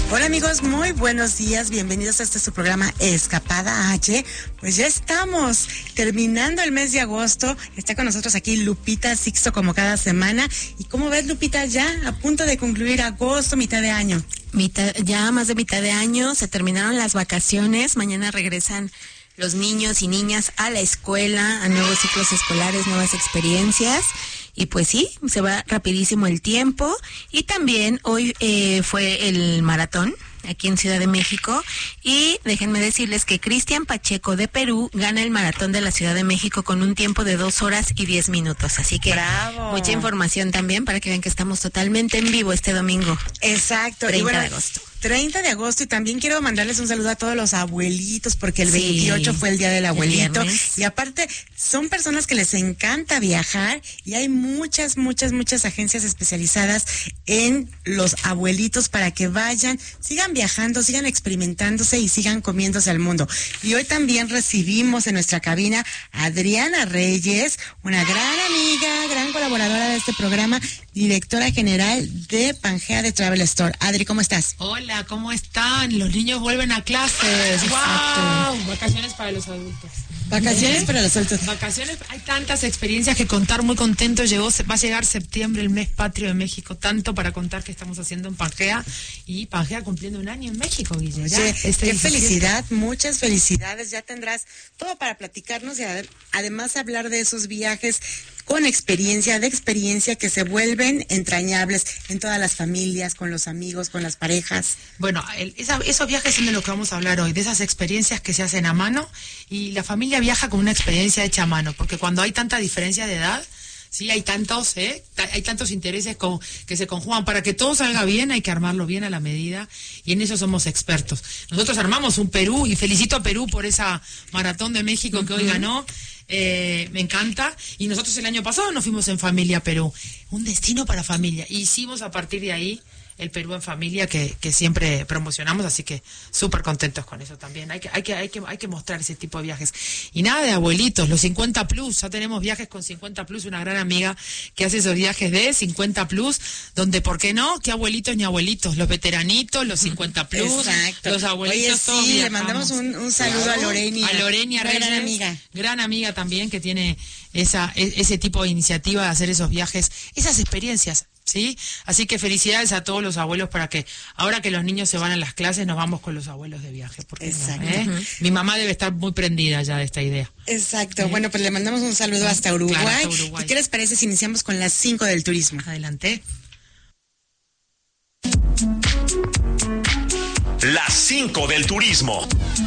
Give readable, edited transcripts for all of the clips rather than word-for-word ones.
Hola amigos, muy buenos días, bienvenidos a su programa Escapada H. Pues ya estamos terminando el mes de agosto, está con nosotros aquí Lupita Sixto como cada semana. ¿Y cómo ves, Lupita, ya a punto de concluir agosto, mitad de año? Ya más de mitad de año, se terminaron las vacaciones, mañana regresan los niños y niñas a la escuela, a nuevos ciclos escolares, nuevas experiencias. Y pues sí, se va rapidísimo el tiempo. Y también hoy fue el maratón aquí en Ciudad de México. Y déjenme decirles que Cristian Pacheco de Perú gana el maratón de la Ciudad de México con un tiempo de 2 horas y 10 minutos. Así que ¡bravo! Mucha información también para que vean que estamos totalmente en vivo este domingo. Exacto. 30 de agosto. 30 de agosto, y también quiero mandarles un saludo a todos los abuelitos, porque el 28 fue el Día del Abuelito, y aparte son personas que les encanta viajar, y hay muchas agencias especializadas en los abuelitos para que vayan, sigan viajando, sigan experimentándose y sigan comiéndose al mundo. Y hoy también recibimos en nuestra cabina a Adriana Reyes, una gran amiga, gran colaboradora de este programa, directora general de Pangea de Travel Store. Adri, ¿cómo estás? Hola, ¿cómo están? Los niños vuelven a clases. ¡Wow! Vacaciones para los adultos. Vacaciones para los adultos. Vacaciones, hay tantas experiencias que contar, muy contento. Va a llegar septiembre, el mes patrio de México, tanto para contar que estamos haciendo en Pangea, y Pangea cumpliendo un año en México, Guille. Oye, qué felicidad, muchas felicidades. Ya tendrás todo para platicarnos y además hablar de esos viajes con experiencia que se vuelven entrañables en todas las familias, con los amigos, con las parejas. Bueno, esos viajes son de los que vamos a hablar hoy, de esas experiencias que se hacen a mano, y la familia viaja con una experiencia hecha a mano, porque cuando hay tanta diferencia de edad, sí, hay tantos intereses que se conjugan. Para que todo salga bien hay que armarlo bien a la medida, y en eso somos expertos. Nosotros armamos un Perú, y felicito a Perú por esa maratón de México que hoy ganó. Me encanta. Y nosotros el año pasado nos fuimos en familia a Perú, un destino para familia, y hicimos a partir de ahí el Perú en familia que siempre promocionamos, así que súper contentos con eso también. Hay que mostrar ese tipo de viajes. Y nada de abuelitos, los 50 plus, ya tenemos viajes con 50 plus, una gran amiga que hace esos viajes de 50 plus, donde, ¿por qué no? ¿Qué abuelitos ni abuelitos? Los veteranitos, los 50 plus, exacto, los abuelitos. Oye, todos sí, viajamos. le mandamos un saludo a Lorenia. A Lorenia Reyes, gran amiga también, que tiene ese tipo de iniciativa de hacer esos viajes, esas experiencias. ¿Sí? Así que felicidades a todos los abuelos, para que ahora que los niños se van a las clases nos vamos con los abuelos de viaje. Exacto. ¿No? Mi mamá debe estar muy prendida ya de esta idea. Exacto. Bueno, pues le mandamos un saludo hasta Uruguay. Claro, hasta Uruguay. ¿Y qué les parece si iniciamos con las 5 del turismo? Adelante. Las 5 del turismo.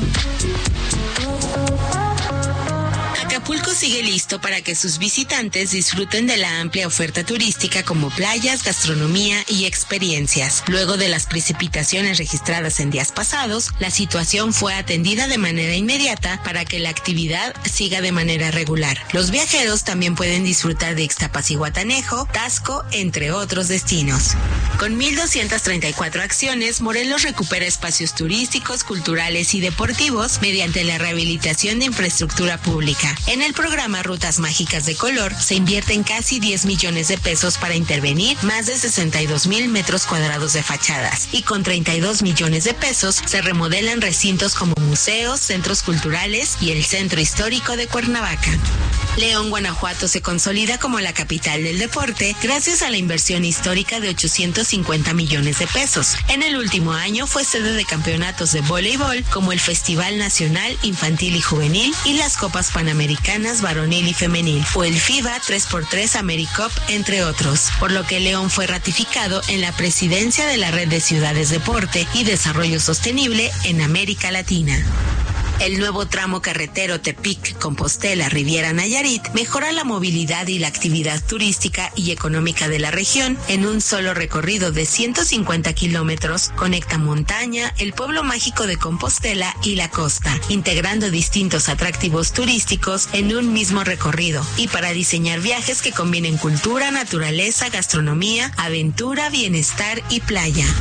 Acapulco sigue listo para que sus visitantes disfruten de la amplia oferta turística, como playas, gastronomía y experiencias. Luego de las precipitaciones registradas en días pasados, la situación fue atendida de manera inmediata para que la actividad siga de manera regular. Los viajeros también pueden disfrutar de Ixtapas y Guatanejo, Taxco, entre otros destinos. Con 1,234 acciones, Morelos recupera espacios turísticos, culturales y deportivos mediante la rehabilitación de infraestructura pública. En el programa Rutas Mágicas de Color se invierten casi 10 millones de pesos para intervenir más de 62,000 metros cuadrados de fachadas, y con 32 millones de pesos se remodelan recintos como museos, centros culturales y el Centro Histórico de Cuernavaca. León, Guanajuato se consolida como la capital del deporte gracias a la inversión histórica de 850 millones de pesos. En el último año fue sede de campeonatos de voleibol como el Festival Nacional Infantil y Juvenil y las Copas Panamericanas Varonil y Femenil, o el FIBA 3x3 AmeriCup, entre otros, por lo que León fue ratificado en la presidencia de la Red de Ciudades Deporte y Desarrollo Sostenible en América Latina. El nuevo tramo carretero Tepic-Compostela-Riviera Nayarit mejora la movilidad y la actividad turística y económica de la región. En un solo recorrido de 150 kilómetros, conecta montaña, el pueblo mágico de Compostela y la costa, integrando distintos atractivos turísticos en un mismo recorrido, y para diseñar viajes que combinen cultura, naturaleza, gastronomía, aventura, bienestar y playa.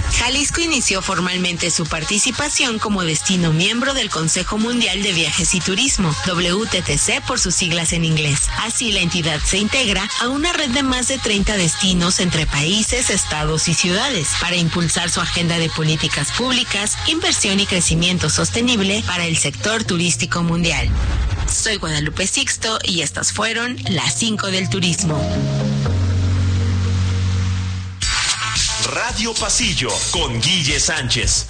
Jalisco inició formalmente su participación como destino miembro del Consejo Mundial de Viajes y Turismo, WTTC por sus siglas en inglés. Así, la entidad se integra a una red de más de 30 destinos entre países, estados y ciudades para impulsar su agenda de políticas públicas, inversión y crecimiento sostenible para el sector turístico mundial. Soy Guadalupe Sixto y estas fueron las 5 del turismo. Radio Pasillo con Guille Sánchez.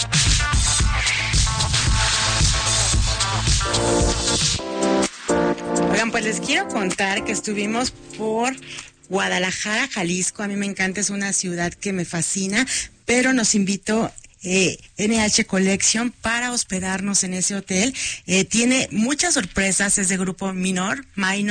Oigan, pues les quiero contar que estuvimos por Guadalajara, Jalisco. A mí me encanta, es una ciudad que me fascina, pero nos invitó NH Collection para hospedarnos en ese hotel. Tiene muchas sorpresas, es de grupo Minor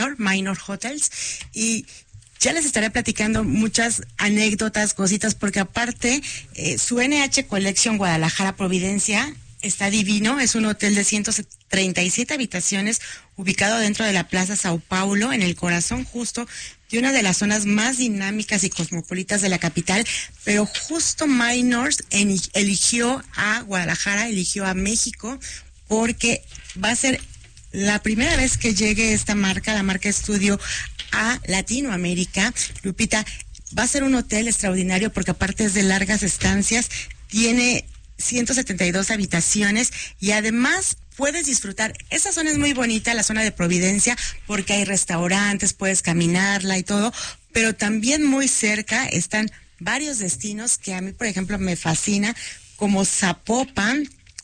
Hotels, y ya les estaré platicando muchas anécdotas, cositas, porque aparte su NH Collection Guadalajara Providencia está divino. Es un hotel de 137 habitaciones ubicado dentro de la Plaza Sao Paulo, en el corazón justo de una de las zonas más dinámicas y cosmopolitas de la capital. Pero justo Minors eligió a Guadalajara, eligió a México, porque va a ser la primera vez que llegue esta marca, la marca Estudio, a Latinoamérica. Lupita, va a ser un hotel extraordinario porque aparte es de largas estancias, tiene 172 habitaciones y además puedes disfrutar. Esa zona es muy bonita, la zona de Providencia, porque hay restaurantes, puedes caminarla y todo, pero también muy cerca están varios destinos que a mí, por ejemplo, me fascina, como Zapopan.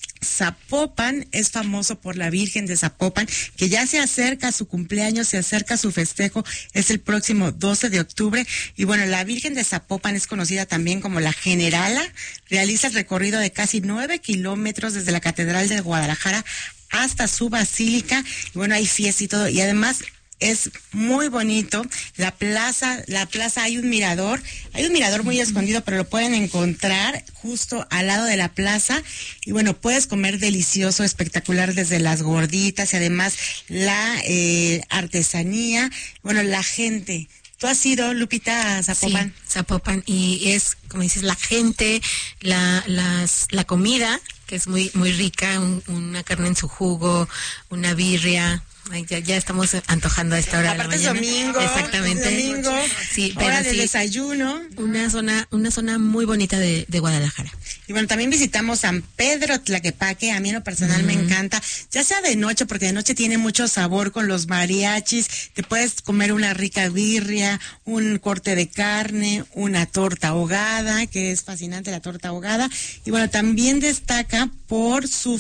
Zapopan es famoso por la Virgen de Zapopan, que ya se acerca su cumpleaños, se acerca su festejo, es el próximo 12 de octubre. Y bueno, la Virgen de Zapopan es conocida también como la Generala, realiza el recorrido de casi 9 kilómetros desde la Catedral de Guadalajara hasta su basílica. Y bueno, hay fiesta y todo, y además es muy bonito. La plaza hay un mirador muy escondido, pero lo pueden encontrar justo al lado de la plaza. Y bueno, puedes comer delicioso, espectacular, desde las gorditas y además la artesanía. Bueno, la gente. ¿Tú has ido, Lupita, a Zapopan? Sí, Zapopan, y es, como dices, la gente, la comida, que es muy muy rica, una carne en su jugo, una birria. Ay, ya estamos antojando a esta hora de la mañana. Aparte es domingo. Exactamente. Domingo, sí, hora pero de desayuno. Una zona muy bonita de Guadalajara. Y bueno, también visitamos San Pedro Tlaquepaque. A mí en lo personal me encanta, ya sea de noche, porque de noche tiene mucho sabor con los mariachis. Te puedes comer una rica birria, un corte de carne, una torta ahogada, que es fascinante la torta ahogada. Y bueno, también destaca por sus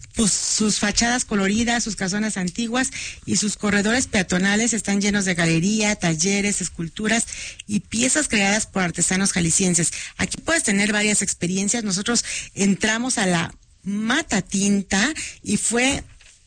fachadas coloridas, sus casonas antiguas y sus corredores peatonales están llenos de galería, talleres, esculturas y piezas creadas por artesanos jaliscienses. Aquí puedes tener varias experiencias. Nosotros entramos a la Mata Tinta y fue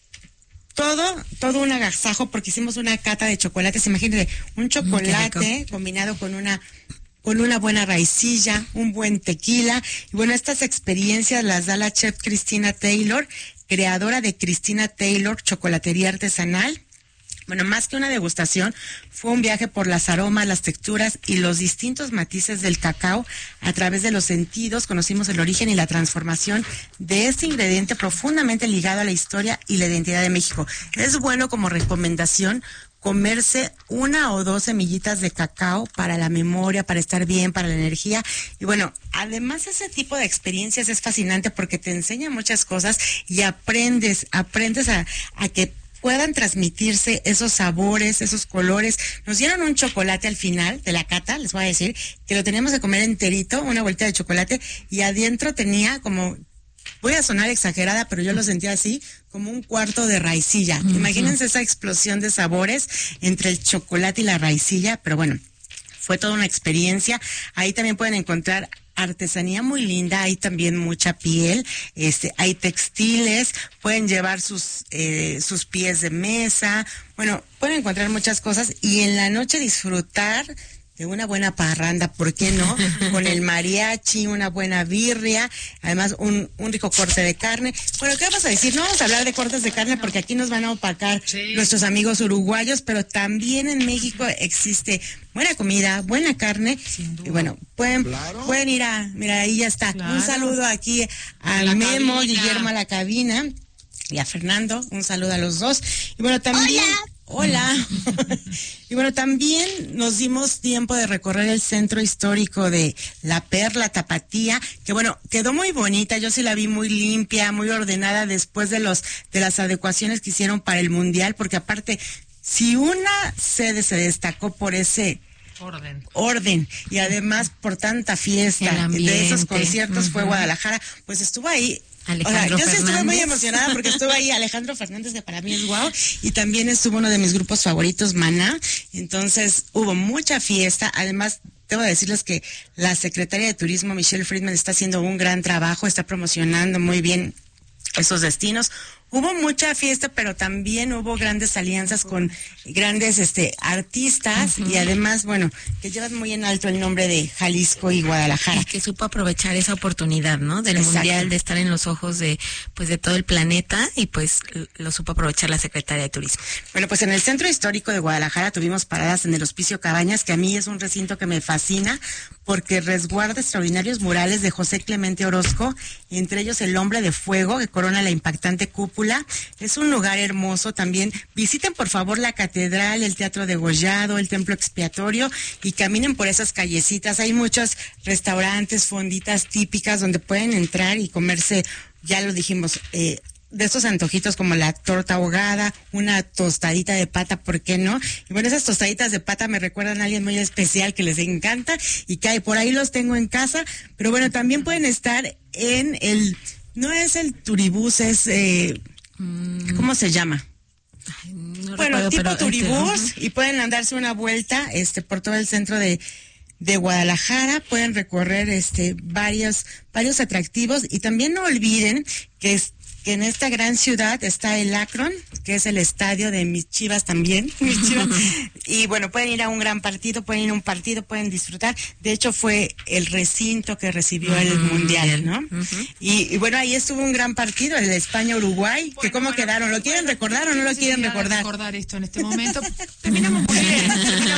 todo un agasajo porque hicimos una cata de chocolates. Imagínate, un chocolate combinado con una buena raicilla, un buen tequila. Y bueno, estas experiencias las da la chef Cristina Taylor, creadora de Cristina Taylor Chocolatería Artesanal. Bueno, más que una degustación, fue un viaje por las aromas, las texturas y los distintos matices del cacao. A través de los sentidos conocimos el origen y la transformación de este ingrediente profundamente ligado a la historia y la identidad de México. Es bueno como recomendación comerse 1 o 2 semillitas de cacao para la memoria, para estar bien, para la energía. Y bueno, además ese tipo de experiencias es fascinante porque te enseña muchas cosas y aprendes a que puedan transmitirse esos sabores, esos colores. Nos dieron un chocolate al final de la cata, les voy a decir, que lo teníamos que comer enterito, una bolita de chocolate, y adentro tenía como, voy a sonar exagerada, pero yo lo sentía así, como un cuarto de raicilla. Imagínense esa explosión de sabores entre el chocolate y la raicilla, pero bueno, fue toda una experiencia. Ahí también pueden encontrar artesanía muy linda, hay también mucha piel, hay textiles, pueden llevar sus pies de mesa, bueno, pueden encontrar muchas cosas y en la noche disfrutar de una buena parranda, ¿por qué no? Con el mariachi, una buena birria, además un rico corte de carne. Bueno, ¿qué vamos a decir? No vamos a hablar de cortes de carne porque aquí nos van a opacar nuestros amigos uruguayos, pero también en México existe buena comida, buena carne. Y bueno, pueden ir mira, ahí ya está. Claro. Un saludo aquí a Memo, cabina. Guillermo a la cabina y a Fernando, un saludo a los dos. Y bueno, también... Hola. Y bueno, también nos dimos tiempo de recorrer el centro histórico de La Perla, Tapatía, que bueno, quedó muy bonita, yo sí la vi muy limpia, muy ordenada después de las adecuaciones que hicieron para el Mundial, porque aparte, si una sede se destacó por ese orden y además por tanta fiesta de esos conciertos fue Guadalajara, pues estuvo ahí. Alejandro yo sí Fernández. Estuve muy emocionada porque estuvo ahí Alejandro Fernández, que para mí es guau, y también estuvo uno de mis grupos favoritos, Maná. Entonces hubo mucha fiesta. Además, debo decirles que la secretaria de Turismo, Michelle Friedman, está haciendo un gran trabajo, está promocionando muy bien esos destinos. Hubo mucha fiesta, pero también hubo grandes alianzas con grandes artistas y además, bueno, que llevan muy en alto el nombre de Jalisco y Guadalajara. Y que supo aprovechar esa oportunidad, ¿no? Del Mundial, de estar en los ojos de todo el planeta, y pues lo supo aprovechar la Secretaría de Turismo. Bueno, pues en el Centro Histórico de Guadalajara tuvimos paradas en el Hospicio Cabañas, que a mí es un recinto que me fascina porque resguarda extraordinarios murales de José Clemente Orozco, entre ellos el Hombre de Fuego, que corona la impactante cúpula. Es un lugar hermoso también. Visiten por favor la catedral, el Teatro Degollado, el Templo Expiatorio y caminen por esas callecitas. Hay muchos restaurantes, fonditas típicas donde pueden entrar y comerse, ya lo dijimos, de estos antojitos como la torta ahogada, una tostadita de pata, ¿por qué no? Y bueno, esas tostaditas de pata me recuerdan a alguien muy especial que les encanta y que por ahí los tengo en casa, pero bueno, también pueden estar en no es el turibús, es, ¿cómo se llama? Ay, no bueno, recuerdo, tipo pero turibús, y pueden darse una vuelta, por todo el centro de Guadalajara, pueden recorrer, varios atractivos, y también no olviden que en esta gran ciudad está el Akron, que es el estadio de mis Chivas también, y bueno, pueden ir a un gran partido, pueden ir a un partido, pueden disfrutar. De hecho, fue el recinto que recibió el Mundial, ¿no? Y bueno, ahí estuvo un gran partido, el de España-Uruguay, que cómo quedaron, ¿lo quieren recordar o no lo quieren recordar? Recordar esto en este momento. Terminamos muy bien.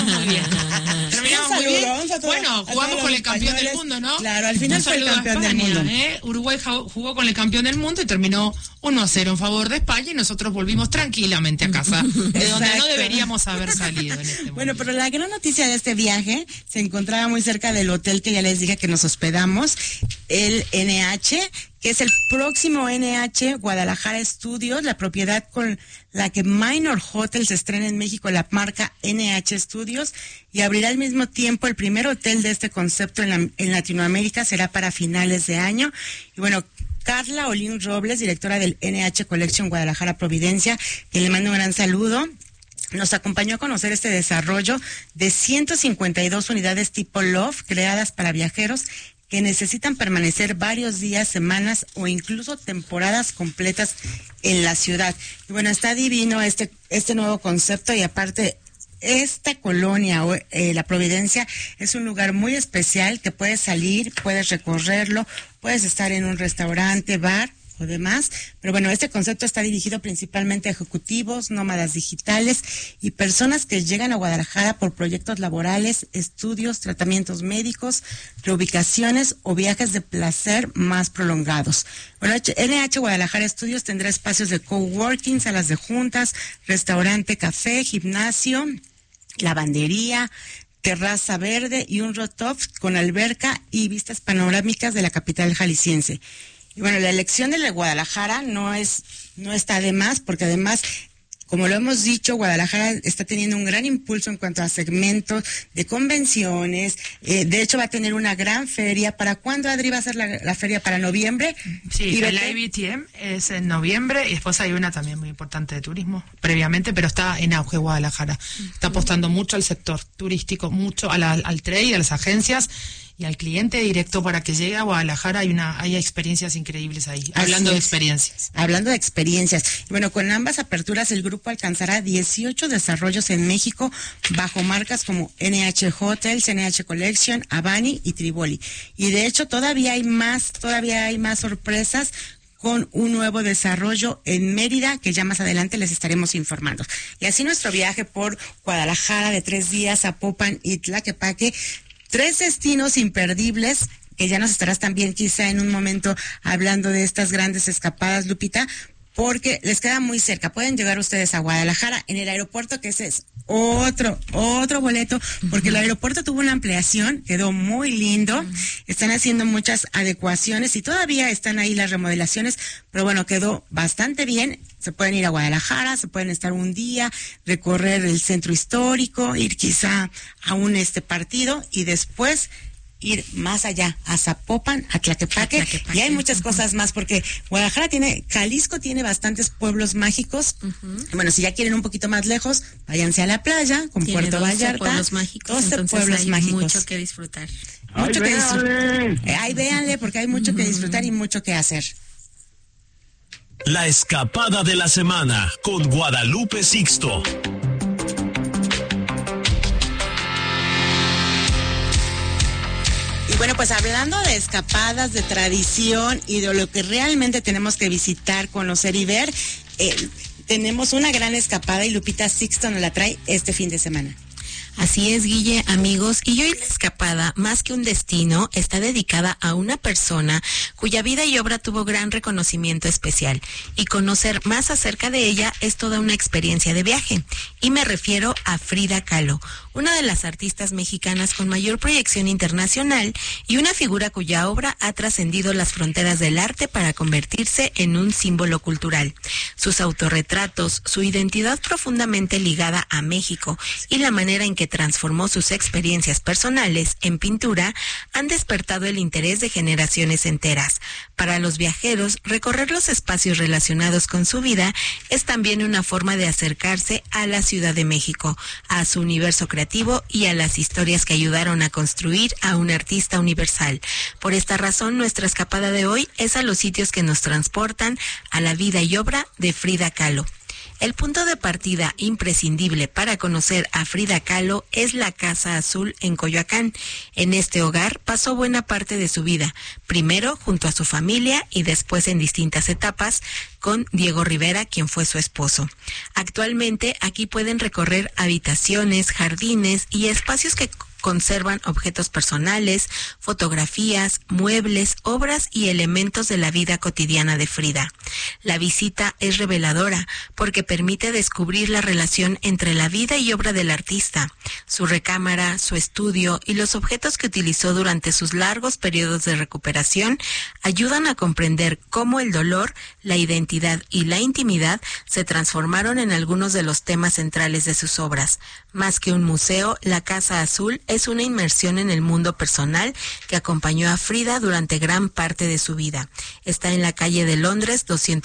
Bueno, jugamos con el campeón del mundo, ¿no? Claro, al final fue el campeón del mundo. Uruguay jugó con el campeón del mundo y terminó 1-0 en favor de España, y nosotros volvimos tranquilamente a casa, de donde no deberíamos haber salido en este momento. Bueno, pero la gran noticia de este viaje se encontraba muy cerca del hotel que ya les dije que nos hospedamos, el NH, que es el próximo NH Guadalajara Studios, la propiedad con la que Minor Hotels estrena en México la marca NH Studios, y abrirá al mismo tiempo el primer hotel de este concepto en Latinoamérica, será para finales de año. Y bueno, Carla Olín Robles, directora del NH Collection Guadalajara Providencia, que le mando un gran saludo, nos acompañó a conocer este desarrollo de 152 unidades tipo Love creadas para viajeros que necesitan permanecer varios días, semanas o incluso temporadas completas en la ciudad. Y bueno, está divino este nuevo concepto, y aparte esta colonia, la Providencia, es un lugar muy especial que puedes salir, puedes recorrerlo, puedes estar en un restaurante, bar o demás, pero bueno, este concepto está dirigido principalmente a ejecutivos, nómadas digitales y personas que llegan a Guadalajara por proyectos laborales, estudios, tratamientos médicos, reubicaciones o viajes de placer más prolongados. Bueno, NH Guadalajara Estudios tendrá espacios de coworking, salas de juntas, restaurante, café, gimnasio, lavandería, terraza verde y un rooftop con alberca y vistas panorámicas de la capital jalisciense. Y bueno, la elección de la Guadalajara no está de más, porque además, como lo hemos dicho, Guadalajara está teniendo un gran impulso en cuanto a segmentos de convenciones. De hecho, va a tener una gran feria. ¿Para cuándo, Adri, va a ser la feria? ¿Para noviembre? Sí, la IBTM es en noviembre, y después hay una también muy importante de turismo previamente, pero está en auge Guadalajara. Está apostando mucho al sector turístico, mucho al trade, a las agencias. y al cliente directo para que llegue a Guadalajara. Hay experiencias increíbles ahí. Hablando de experiencias. Hablando de experiencias. Bueno, con ambas aperturas el grupo alcanzará 18 desarrollos en México bajo marcas como NH Hotels, NH Collection, Avani y Triboli. Y de hecho todavía hay más sorpresas con un nuevo desarrollo en Mérida, que ya más adelante les estaremos informando. Y así nuestro viaje por Guadalajara de 3 días, Zapopan y Tlaquepaque, 3 destinos imperdibles, que ya nos estarás también quizá en un momento hablando de estas grandes escapadas, Lupita, porque les queda muy cerca. Pueden llegar ustedes a Guadalajara en el aeropuerto, que ese es otro boleto, porque el aeropuerto tuvo una ampliación, quedó muy lindo, están haciendo muchas adecuaciones y todavía están ahí las remodelaciones, pero bueno, quedó bastante bien. Se pueden ir a Guadalajara, se pueden estar un día, recorrer el centro histórico, ir quizá a un partido y después ir más allá, a Zapopan, a Tlaquepaque, y hay muchas cosas más, porque Jalisco tiene bastantes pueblos mágicos. Bueno, si ya quieren un poquito más lejos, váyanse a la playa, con Puerto Vallarta. Pueblos mágicos, 12 pueblos hay mágicos. Mucho que disfrutar. Mucho que disfrutar. Ay, véanle, porque hay mucho que disfrutar y mucho que hacer. La escapada de la semana con Guadalupe Sixto. Y bueno, pues hablando de escapadas, de tradición y de lo que realmente tenemos que visitar, conocer y ver, tenemos una gran escapada y Lupita Sixto nos la trae este fin de semana. Así es, Guille, amigos, y hoy la escapada, más que un destino, está dedicada a una persona cuya vida y obra tuvo gran reconocimiento especial, y conocer más acerca de ella es toda una experiencia de viaje, y me refiero a Frida Kahlo, una de las artistas mexicanas con mayor proyección internacional y una figura cuya obra ha trascendido las fronteras del arte para convertirse en un símbolo cultural. Sus autorretratos, su identidad profundamente ligada a México y la manera en que transformó sus experiencias personales en pintura han despertado el interés de generaciones enteras. Para los viajeros, recorrer los espacios relacionados con su vida es también una forma de acercarse a la Ciudad de México, a su universo creativo y a las historias que ayudaron a construir a un artista universal. Por esta razón, nuestra escapada de hoy es a los sitios que nos transportan a la vida y obra de Frida Kahlo. El punto de partida imprescindible para conocer a Frida Kahlo es la Casa Azul en Coyoacán. En este hogar pasó buena parte de su vida, primero junto a su familia y después en distintas etapas con Diego Rivera, quien fue su esposo. Actualmente aquí pueden recorrer habitaciones, jardines y espacios que conservan objetos personales, fotografías, muebles, obras y elementos de la vida cotidiana de Frida. La visita es reveladora porque permite descubrir la relación entre la vida y obra del artista, su recámara, su estudio y los objetos que utilizó durante sus largos periodos de recuperación ayudan a comprender cómo el dolor, la identidad y la intimidad se transformaron en algunos de los temas centrales de sus obras. Más que un museo, la Casa Azul es una inmersión en el mundo personal que acompañó a Frida durante gran parte de su vida. Está en la calle de Londres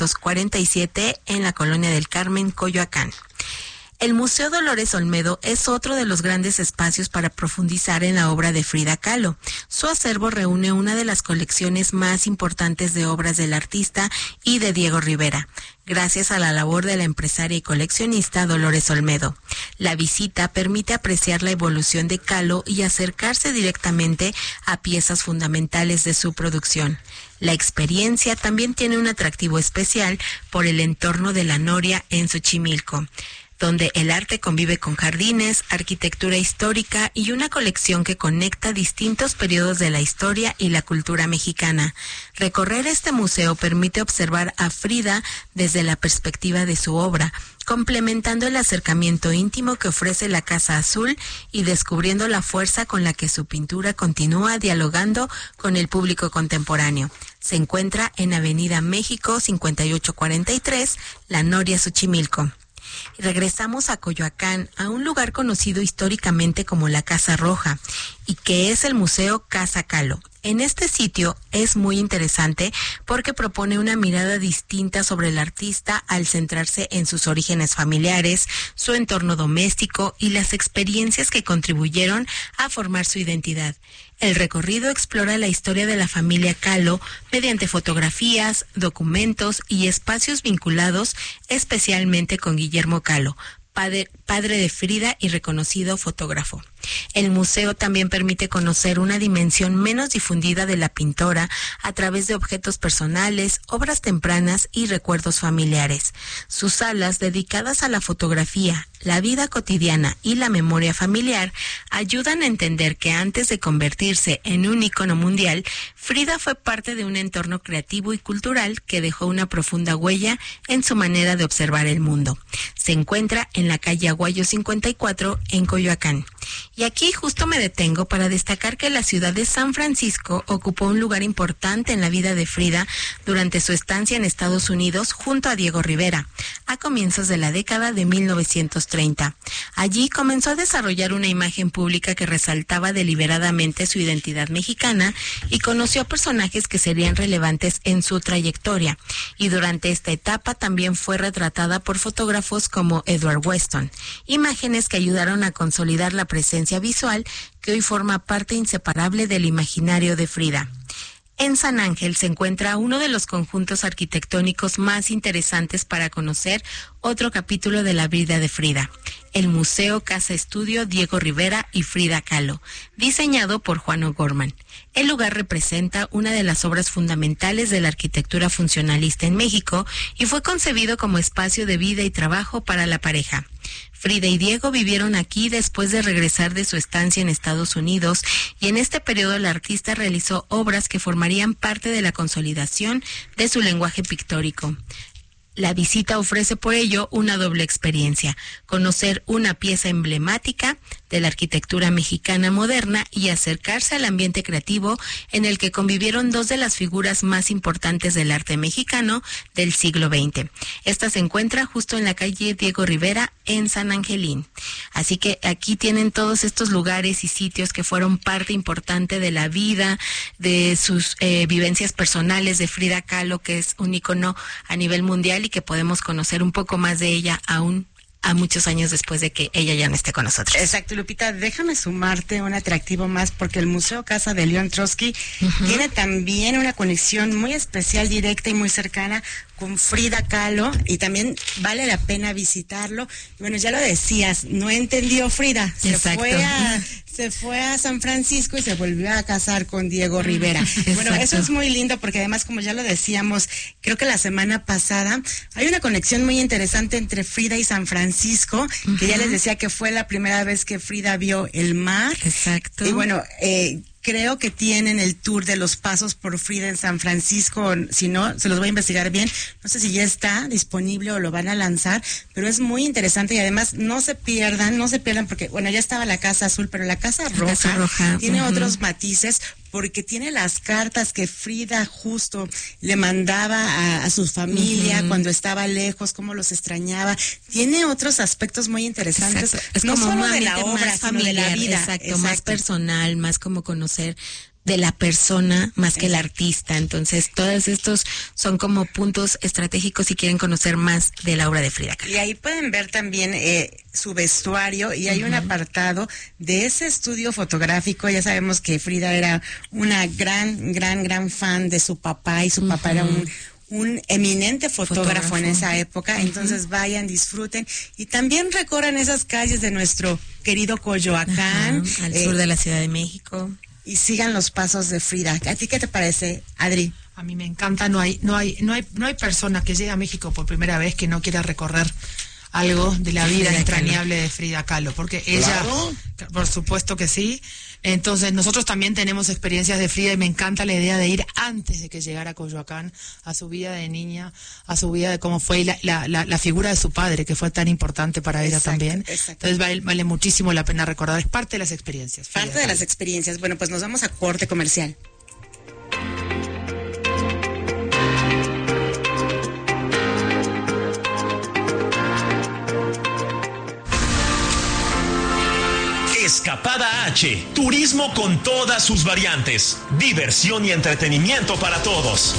247 en la Colonia del Carmen, Coyoacán. El Museo Dolores Olmedo es otro de los grandes espacios para profundizar en la obra de Frida Kahlo. Su acervo reúne una de las colecciones más importantes de obras del artista y de Diego Rivera, gracias a la labor de la empresaria y coleccionista Dolores Olmedo. La visita permite apreciar la evolución de Kahlo y acercarse directamente a piezas fundamentales de su producción. La experiencia también tiene un atractivo especial por el entorno de la Noria en Xochimilco, donde el arte convive con jardines, arquitectura histórica y una colección que conecta distintos periodos de la historia y la cultura mexicana. Recorrer este museo permite observar a Frida desde la perspectiva de su obra, complementando el acercamiento íntimo que ofrece la Casa Azul y descubriendo la fuerza con la que su pintura continúa dialogando con el público contemporáneo. Se encuentra en Avenida México 5843, La Noria, Xochimilco. Y regresamos a Coyoacán, a un lugar conocido históricamente como la Casa Roja, y que es el Museo Casa Kahlo. En este sitio es muy interesante porque propone una mirada distinta sobre el artista al centrarse en sus orígenes familiares, su entorno doméstico y las experiencias que contribuyeron a formar su identidad. El recorrido explora la historia de la familia Kahlo mediante fotografías, documentos y espacios vinculados especialmente con Guillermo Kahlo, padre de Frida y reconocido fotógrafo. El museo también permite conocer una dimensión menos difundida de la pintora a través de objetos personales, obras tempranas y recuerdos familiares. Sus salas dedicadas a la fotografía, la vida cotidiana y la memoria familiar ayudan a entender que antes de convertirse en un ícono mundial, Frida fue parte de un entorno creativo y cultural que dejó una profunda huella en su manera de observar el mundo. Se encuentra en la calle Aguayo 54 en Coyoacán. Y aquí justo me detengo para destacar que la ciudad de San Francisco ocupó un lugar importante en la vida de Frida durante su estancia en Estados Unidos junto a Diego Rivera, a comienzos de la década de 1930. Allí comenzó a desarrollar una imagen pública que resaltaba deliberadamente su identidad mexicana y conoció a personajes que serían relevantes en su trayectoria. Y durante esta etapa también fue retratada por fotógrafos como Edward Weston, imágenes que ayudaron a consolidar la presencia visual que hoy forma parte inseparable del imaginario de Frida. En San Ángel se encuentra uno de los conjuntos arquitectónicos más interesantes para conocer otro capítulo de la vida de Frida, el Museo Casa Estudio Diego Rivera y Frida Kahlo, diseñado por Juan O'Gorman. El lugar representa una de las obras fundamentales de la arquitectura funcionalista en México y fue concebido como espacio de vida y trabajo para la pareja. Frida y Diego vivieron aquí después de regresar de su estancia en Estados Unidos y en este periodo la artista realizó obras que formarían parte de la consolidación de su lenguaje pictórico. La visita ofrece por ello una doble experiencia: conocer una pieza emblemática de la arquitectura mexicana moderna y acercarse al ambiente creativo en el que convivieron dos de las figuras más importantes del arte mexicano del siglo XX. Esta se encuentra justo en la calle Diego Rivera en San Angelín. Así que aquí tienen todos estos lugares y sitios que fueron parte importante de la vida, de sus vivencias personales de Frida Kahlo, que es un ícono a nivel mundial y que podemos conocer un poco más de ella aún a muchos años después de que ella ya no esté con nosotros. Exacto, Lupita, déjame sumarte un atractivo más, porque el Museo Casa de León Trotsky tiene también una conexión muy especial, directa y muy cercana con Frida Kahlo, y también vale la pena visitarlo. Bueno, ya lo decías, no entendió Frida, se fue a San Francisco y se volvió a casar con Diego Rivera. Bueno, eso es muy lindo porque además, como ya lo decíamos, creo que la semana pasada, hay una conexión muy interesante entre Frida y San Francisco, que ya les decía que fue la primera vez que Frida vio el mar. Exacto. Y bueno, creo que tienen el tour de los pasos por Frida en San Francisco. Si no, se los voy a investigar bien. No sé si ya está disponible o lo van a lanzar, pero es muy interesante y además no se pierdan porque, bueno, ya estaba la Casa Azul, pero la Casa Roja tiene otros matices, porque tiene las cartas que Frida justo le mandaba a su familia cuando estaba lejos, cómo los extrañaba. Tiene otros aspectos muy interesantes. Exacto. Es no como solo un de la ambiente obra, más sino familiar, de la vida. exacto, más personal, más como conocer de la persona más que el artista. Entonces, todos estos son como puntos estratégicos si quieren conocer más de la obra de Frida Kahlo. Y ahí pueden ver también su vestuario, y hay un apartado de ese estudio fotográfico. Ya sabemos que Frida era una gran fan de su papá, y su papá era un eminente fotógrafo en esa época. Entonces vayan, disfruten y también recorran esas calles de nuestro querido Coyoacán, al sur de la Ciudad de México, y sigan los pasos de Frida. ¿A ti qué te parece, Adri? A mí me encanta. No hay persona que llegue a México por primera vez que no quiera recorrer algo de la vida entrañable de Frida Kahlo, porque ella, por supuesto que sí. Entonces nosotros también tenemos experiencias de Frida y me encanta la idea de ir antes de que llegara a Coyoacán, a su vida de niña, a su vida de cómo fue la figura de su padre, que fue tan importante para ella también. Entonces vale muchísimo la pena recordar, es parte de las experiencias. Parte de las experiencias. Bueno, pues nos vamos a corte comercial. Escapada H, turismo con todas sus variantes, diversión y entretenimiento para todos.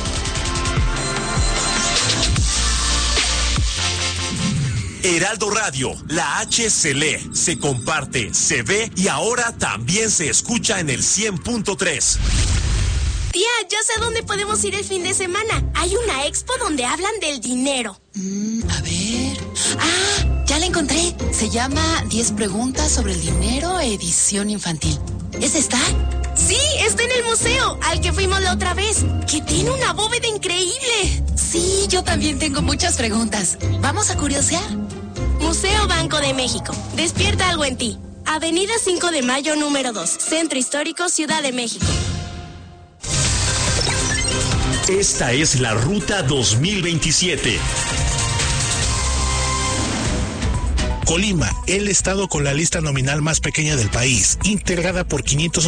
Heraldo Radio, la H se lee, se comparte, se ve y ahora también se escucha en el 100.3. Tía, ya sé dónde podemos ir el fin de semana. Hay una expo donde hablan del dinero. A ver. Ah, ya la encontré. Se llama 10 preguntas sobre el dinero, edición infantil. ¿Es esta? Sí, está en el museo, al que fuimos la otra vez, que tiene una bóveda increíble. Sí, yo también tengo muchas preguntas. ¿Vamos a curiosear? Museo Banco de México. Despierta algo en ti. Avenida 5 de Mayo, número 2. Centro Histórico, Ciudad de México. Esta es la Ruta 2027. Colima, el estado con la lista nominal más pequeña del país, integrada por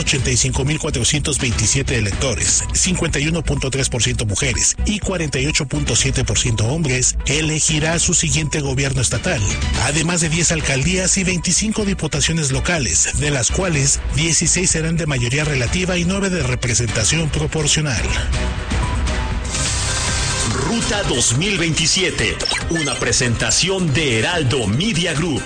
585,427 electores, 51.3% mujeres y 48.7% hombres, elegirá a su siguiente gobierno estatal, además de 10 alcaldías y 25 diputaciones locales, de las cuales 16 serán de mayoría relativa y 9 de representación proporcional. Ruta 2027, una presentación de Heraldo Media Group.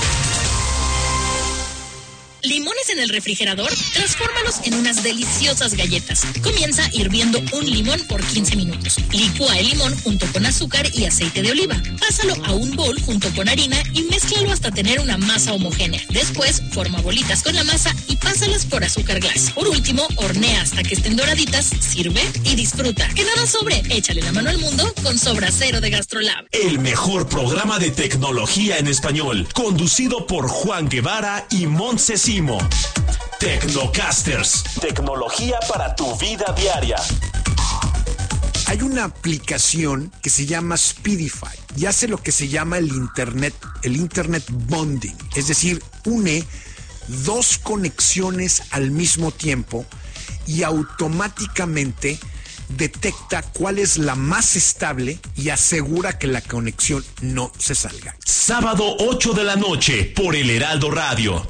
¿Limones en el refrigerador? Transfórmalos en unas deliciosas galletas. Comienza hirviendo un limón por 15 minutos. Licúa el limón junto con azúcar y aceite de oliva. Pásalo a un bowl junto con harina y mézclalo hasta tener una masa homogénea. Después, forma bolitas con la masa y pásalas por azúcar glass. Por último, hornea hasta que estén doraditas, sirve y disfruta. Que nada sobre, échale la mano al mundo con Sobra Cero de GastroLab. El mejor programa de tecnología en español, conducido por Juan Guevara y Montse Simo. Tecnocasters, tecnología para tu vida diaria. Hay una aplicación que se llama Speedify y hace lo que se llama el Internet Bonding, es decir, une dos conexiones al mismo tiempo y automáticamente detecta cuál es la más estable y asegura que la conexión no se salga. Sábado 8 de la noche por el Heraldo Radio.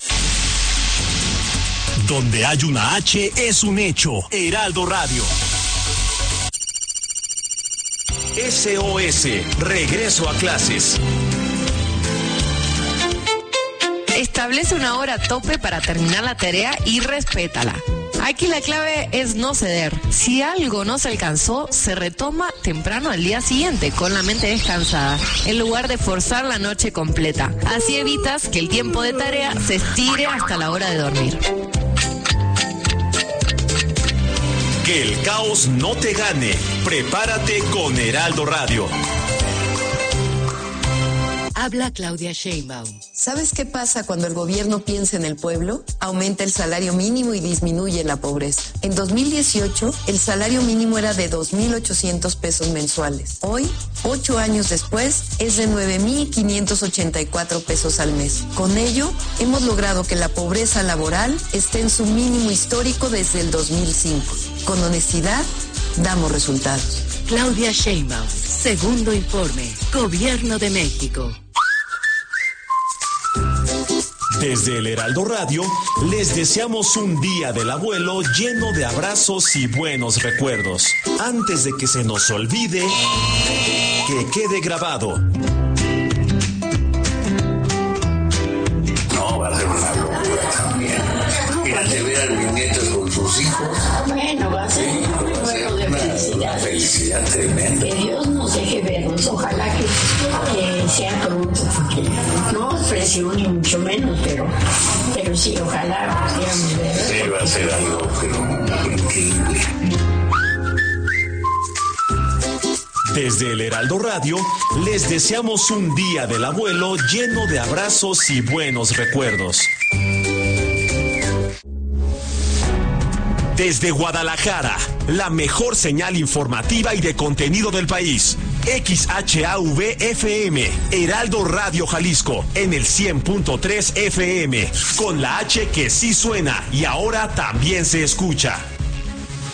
Donde hay una H es un hecho. Heraldo Radio. SOS, regreso a clases. Establece una hora tope para terminar la tarea y respétala. Aquí la clave es no ceder. Si algo no se alcanzó, se retoma temprano al día siguiente, con la mente descansada, en lugar de forzar la noche completa. Así evitas que el tiempo de tarea se estire hasta la hora de dormir. Que el caos no te gane. Prepárate con Heraldo Radio. Habla Claudia Sheinbaum. ¿Sabes qué pasa cuando el gobierno piensa en el pueblo? Aumenta el salario mínimo y disminuye la pobreza. En 2018, el salario mínimo era de 2,800 pesos mensuales. Hoy, 8 años después, es de 9,584 pesos al mes. Con ello, hemos logrado que la pobreza laboral esté en su mínimo histórico desde el 2005. Con honestidad, damos resultados. Claudia Sheinbaum, segundo informe, Gobierno de México. Desde el Heraldo Radio, les deseamos un día del abuelo lleno de abrazos y buenos recuerdos. Antes de que se nos olvide, que quede grabado. No, va a ser una locura también. Fíjate ver a mis nietos con sus hijos. Bueno, va a ser una felicidad tremenda. Que Dios nos deje verlos. Ojalá que sea pronto, porque no es presión ni mucho menos, pero sí, ojalá pudiéramos ver. Sí, va a ser algo pero increíble. Desde el Heraldo Radio, les deseamos un día del abuelo lleno de abrazos y buenos recuerdos. Desde Guadalajara, la mejor señal informativa y de contenido del país. XHAV-FM, Heraldo Radio Jalisco, en el 100.3 FM, con la H que sí suena y ahora también se escucha.